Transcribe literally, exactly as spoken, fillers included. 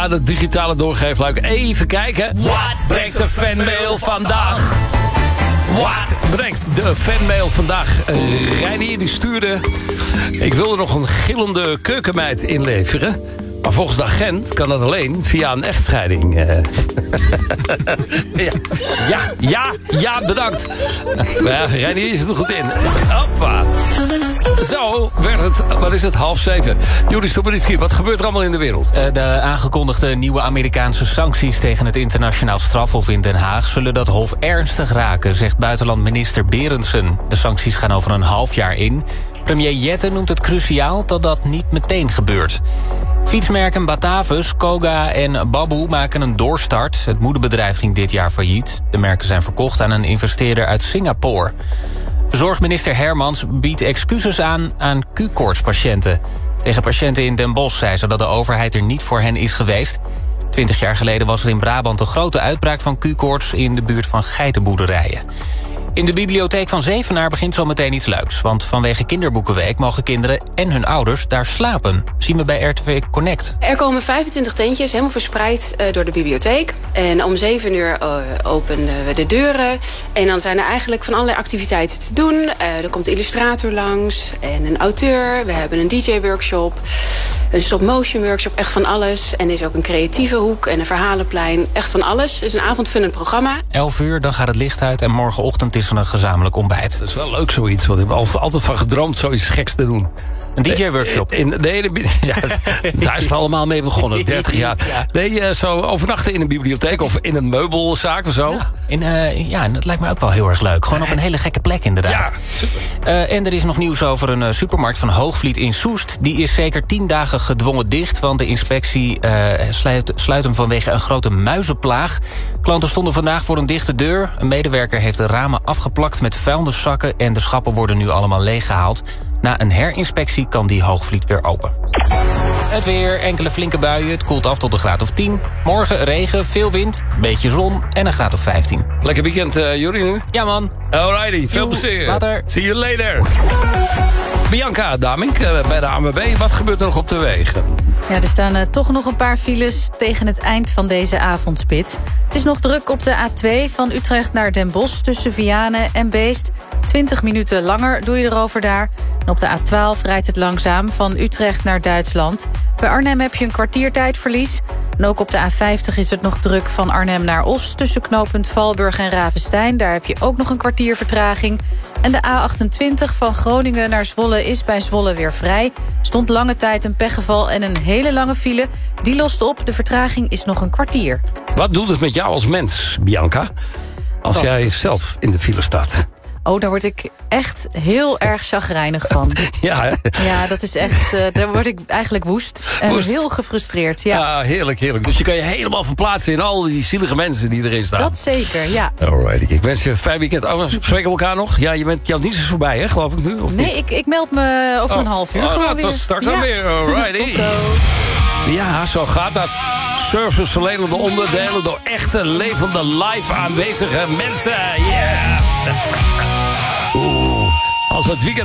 Ja, de digitale doorgeefluik. Even kijken. Wat brengt de fanmail vandaag? Wat brengt de fanmail vandaag? Uh, Reinier die stuurde... Ik wil er nog een gillende keukenmeid inleveren. Maar volgens de agent kan dat alleen via een echtscheiding. Uh. ja, ja, ja, ja, bedankt. Maar ja, Reinier is er goed in. Hoppa. Zo werd het, wat is het, half zeven. Juri Stubenitski, wat gebeurt er allemaal in de wereld? De aangekondigde nieuwe Amerikaanse sancties tegen het internationaal strafhof in Den Haag zullen dat hof ernstig raken, zegt buitenlandminister Berendsen. De sancties gaan over een half jaar in. Premier Jette noemt het cruciaal dat dat niet meteen gebeurt. Fietsmerken Batavus, Koga en Baboe maken een doorstart. Het moederbedrijf ging dit jaar failliet. De merken zijn verkocht aan een investeerder uit Singapore. Zorgminister Hermans biedt excuses aan aan Q-koortspatiënten. Tegen patiënten in Den Bosch zei ze dat de overheid er niet voor hen is geweest. Twintig jaar geleden was er in Brabant een grote uitbraak van Q-koorts in de buurt van geitenboerderijen. In de bibliotheek van Zevenaar begint zo meteen iets leuks. Want vanwege Kinderboekenweek mogen kinderen en hun ouders daar slapen. Zien we bij R T V Connect. Er komen vijfentwintig tentjes, helemaal verspreid uh, door de bibliotheek. En om zeven uur uh, openen we de deuren. En dan zijn er eigenlijk van allerlei activiteiten te doen. Uh, er komt de illustrator langs en een auteur. We hebben een D J-workshop, een stop-motion workshop, echt van alles. En er is ook een creatieve hoek en een verhalenplein. Echt van alles. Het is een avondvullend programma. elf uur, dan gaat het licht uit en morgenochtend is er een gezamenlijk ontbijt. Dat is wel leuk zoiets, want ik heb altijd, altijd van gedroomd zoiets geks te doen. Een D J-workshop. In de hele, ja, daar is het allemaal mee begonnen, dertig jaar. Nee, zo overnachten in een bibliotheek of in een meubelzaak of zo. Ja, in, uh, ja, dat lijkt me ook wel heel erg leuk. Gewoon op een hele gekke plek inderdaad. Ja, super. Uh, en er is nog nieuws over een uh, supermarkt van Hoogvliet in Soest. Die is zeker tien dagen gedwongen dicht, want de inspectie uh, sluit, sluit hem vanwege een grote muizenplaag. Klanten stonden vandaag voor een dichte deur. Een medewerker heeft de ramen afgeplakt met vuilniszakken en de schappen worden nu allemaal leeggehaald. Na een herinspectie kan die Hoogvliet weer open. Het weer, enkele flinke buien, het koelt af tot een graad of tien. Morgen regen, veel wind, beetje zon en een graad of vijftien. Lekker weekend, uh, Juri, nu? Ja, man. Alrighty, veel Joe, plezier. Later. See you later. Bianca Damink uh, bij de A N W B. Wat gebeurt er nog op de wegen? Ja, er staan uh, toch nog een paar files tegen het eind van deze avondspits. Het is nog druk op de A twee van Utrecht naar Den Bosch tussen Vianen en Beest. twintig minuten langer doe je erover daar. En op de A twaalf rijdt het langzaam van Utrecht naar Duitsland. Bij Arnhem heb je een kwartiertijdverlies. En ook op de A vijftig is het nog druk van Arnhem naar Os tussen knooppunt Valburg en Ravenstein. Daar heb je ook nog een kwartier vertraging. En de A achtentwintig van Groningen naar Zwolle is bij Zwolle weer vrij. Stond lange tijd een pechgeval en een hele lange file. Die lost op, de vertraging is nog een kwartier. Wat doet het met jou als mens, Bianca, als Wat? jij zelf in de file staat? Oh, daar word ik echt heel erg chagrijnig van. Ja, hè? Ja, dat is echt, uh, daar word ik eigenlijk woest. En Woest. heel gefrustreerd, ja. Ja, heerlijk, heerlijk. Dus je kan je helemaal verplaatsen in al die zielige mensen die erin staan. Dat zeker, ja. Alrighty. Ik wens je een fijn weekend. Oh, spreken we elkaar nog? Ja, je bent, jouw dienst is voorbij, hè, geloof ik nu? Of Nee, niet? ik, ik meld me over Oh. een half uur. Oh, gewoon nou, weer. tot straks dan Ja. weer. Alrighty. Tot zo. Ja, zo gaat dat. Services verlenende onderdelen door echte, levende, live aanwezige mensen. Yeah! Oeh, als het weekend